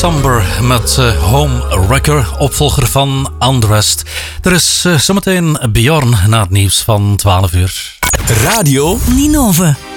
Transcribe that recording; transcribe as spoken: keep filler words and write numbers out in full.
Somber met uh, Home Wrecker, opvolger van Undressed. Er is uh, zometeen Bjorn na het nieuws van twaalf uur. Radio Ninove.